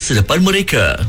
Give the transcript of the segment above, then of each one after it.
masa depan mereka.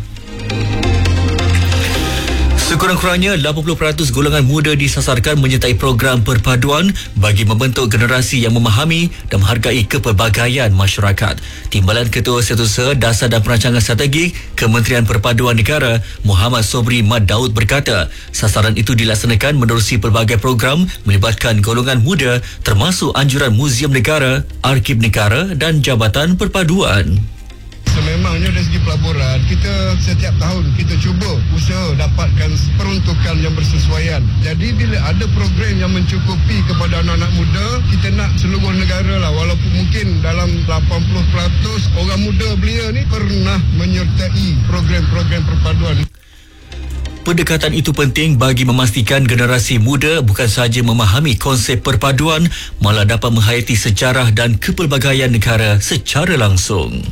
Sekurang-kurangnya 80% golongan muda disasarkan menyertai program perpaduan bagi membentuk generasi yang memahami dan menghargai kepelbagaian masyarakat. Timbalan Ketua Setiausaha Dasar dan Perancangan Strategik Kementerian Perpaduan Negara Muhammad Sobri Mat Daud berkata, sasaran itu dilaksanakan menerusi pelbagai program melibatkan golongan muda termasuk anjuran Muzium Negara, Arkib Negara dan Jabatan Perpaduan. Sememangnya dari segi pelaburan, kita setiap tahun kita cuba usaha dapatkan peruntukan yang bersesuaian. Jadi bila ada program yang mencukupi kepada anak-anak muda, kita nak seluruh negara lah, walaupun mungkin dalam 80% orang muda belia ni pernah menyertai program-program perpaduan. Pendekatan itu penting bagi memastikan generasi muda bukan sahaja memahami konsep perpaduan, malah dapat menghayati sejarah dan kepelbagaian negara secara langsung.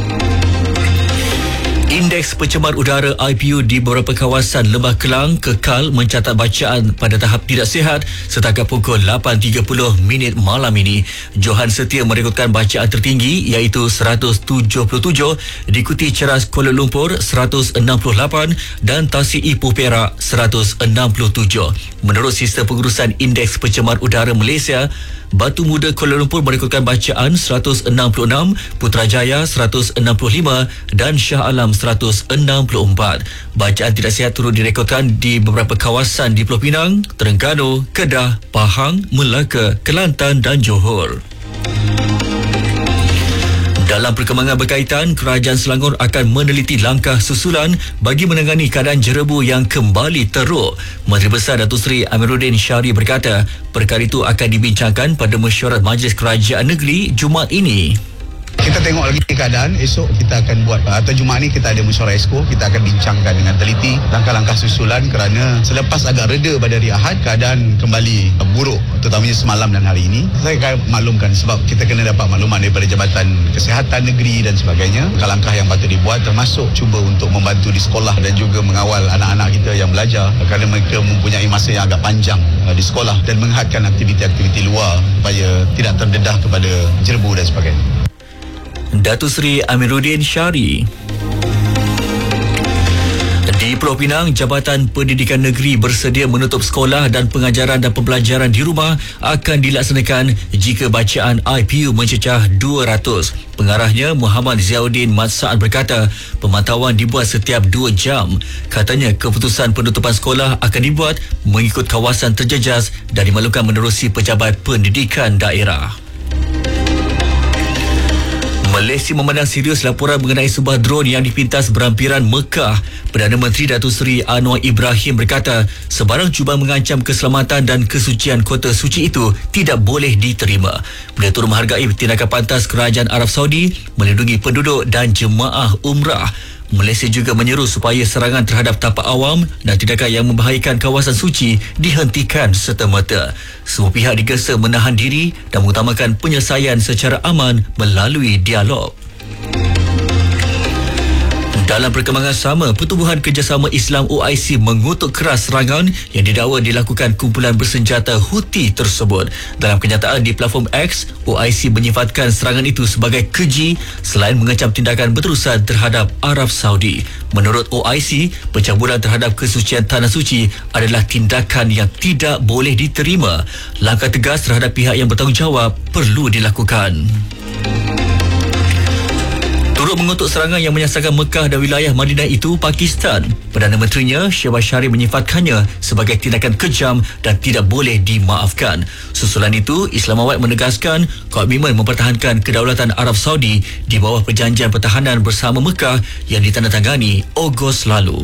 Indeks pencemar udara IPU di beberapa kawasan Lembah Kelang kekal mencatat bacaan pada tahap tidak sihat setakat pukul 8.30 malam ini. Johan Setia merekodkan bacaan tertinggi iaitu 177, diikuti Ceras Kuala Lumpur 168 dan Tasik Ipoh Perak 167. Menurut Sistem Pengurusan Indeks Pencemar Udara Malaysia, Batu Muda Kuala Lumpur merekodkan bacaan 166, Putrajaya 165 dan Shah Alam 164. Bacaan tidak sihat turut direkodkan di beberapa kawasan di Pulau Pinang, Terengganu, Kedah, Pahang, Melaka, Kelantan dan Johor. Dalam perkembangan berkaitan, Kerajaan Selangor akan meneliti langkah susulan bagi menangani keadaan jerebu yang kembali teruk. Menteri Besar Datuk Seri Amiruddin Syari berkata, perkara itu akan dibincangkan pada mesyuarat Majlis Kerajaan Negeri Jumaat ini. Kita tengok lagi keadaan, esok kita akan buat, atau Jumaat ni kita ada mesyuarat Esko, kita akan bincangkan dengan teliti langkah-langkah susulan kerana selepas agak reda pada hari Ahad, keadaan kembali buruk, terutamanya semalam dan hari ini. Saya akan maklumkan sebab kita kena dapat maklumat daripada Jabatan Kesihatan Negeri dan sebagainya. Langkah-langkah yang patut dibuat termasuk cuba untuk membantu di sekolah dan juga mengawal anak-anak kita yang belajar kerana mereka mempunyai masa yang agak panjang di sekolah dan menghadkan aktiviti-aktiviti luar supaya tidak terdedah kepada jerebu dan sebagainya. Datuk Seri Amiruddin Syari. Di Pulau Pinang, Jabatan Pendidikan Negeri bersedia menutup sekolah dan pengajaran dan pembelajaran di rumah akan dilaksanakan jika bacaan IPU mencecah 200. Pengarahnya Muhammad Ziauddin Mat Saad berkata, pemantauan dibuat setiap 2 jam. Katanya keputusan penutupan sekolah akan dibuat mengikut kawasan terjejas dan dimaklumkan menerusi Pejabat Pendidikan Daerah. Malaysia memandang serius laporan mengenai sebuah drone yang dipintas berampiran Mekah. Perdana Menteri Datuk Seri Anwar Ibrahim berkata, sebarang cubaan mengancam keselamatan dan kesucian kota suci itu tidak boleh diterima. Beliau turut menghargai tindakan pantas Kerajaan Arab Saudi melindungi penduduk dan jemaah umrah. Malaysia juga menyeru supaya serangan terhadap tapak awam dan tindakan yang membahayakan kawasan suci dihentikan serta-merta. Semua pihak digesa menahan diri dan mengutamakan penyelesaian secara aman melalui dialog. Dalam perkembangan sama, Pertubuhan Kerjasama Islam OIC mengutuk keras serangan yang didakwa dilakukan kumpulan bersenjata Houthi tersebut. Dalam kenyataan di platform X, OIC menyifatkan serangan itu sebagai keji selain mengecam tindakan berterusan terhadap Arab Saudi. Menurut OIC, pencabulan terhadap kesucian Tanah Suci adalah tindakan yang tidak boleh diterima. Langkah tegas terhadap pihak yang bertanggungjawab perlu dilakukan. Turut mengutuk serangan yang menyasarkan Mekah dan wilayah Madinah itu, Pakistan. Perdana Menterinya Shehbaz Sharif menyifatkannya sebagai tindakan kejam dan tidak boleh dimaafkan. Susulan itu, Islamabad menegaskan komitmen mempertahankan kedaulatan Arab Saudi di bawah perjanjian pertahanan bersama Mekah yang ditandatangani Ogos lalu.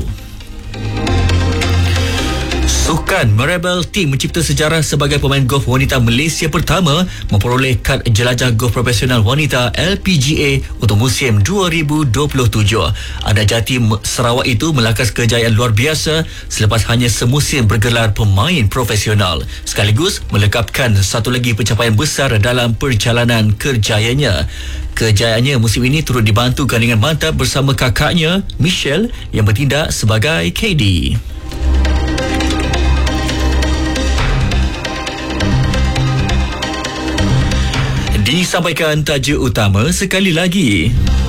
Sukan Mirabel Team mencipta sejarah sebagai pemain golf wanita Malaysia pertama memperoleh kad jelajah golf profesional wanita LPGA untuk musim 2027. Anak jati Sarawak itu melakas kejayaan luar biasa selepas hanya semusim bergelar pemain profesional, sekaligus melengkapkan satu lagi pencapaian besar dalam perjalanan kerjayanya. Kejayaannya musim ini turut dibantu gandingan mantap bersama kakaknya Michelle yang bertindak sebagai KD. Disampaikan tajuk utama sekali lagi.